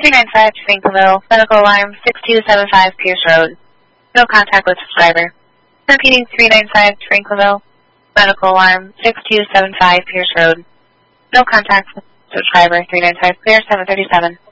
395 Springville, medical alarm 6275 Pierce Road. No contact with subscriber. Repeating 395 Springville, medical alarm 6275 Pierce Road. No contact with subscriber. 395 clear, 737.